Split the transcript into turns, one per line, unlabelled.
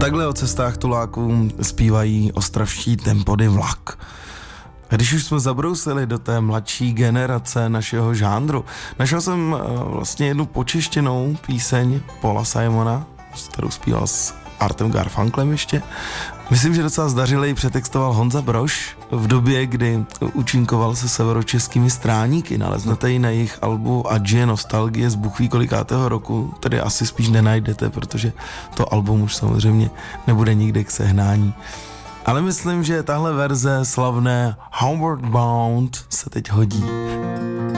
Takhle o cestách tuláků zpívají ostravští Tempody Vlak. A když už jsme zabrousili do té mladší generace našeho žánru, našel jsem vlastně jednu počeštěnou píseň Paula Simona, kterou zpíval s Artem Garfunklem ještě. Myslím, že docela zdařilej přetextoval Honza Brož v době, kdy účinkoval se severočeskými stráníky. Naleznete ji na jejich albu Adžie nostalgie z bůh ví kolikátého roku, tedy asi spíš nenajdete, protože to album už samozřejmě nebude nikde k sehnání. Ale myslím, že tahle verze slavné Homeward Bound se teď hodí.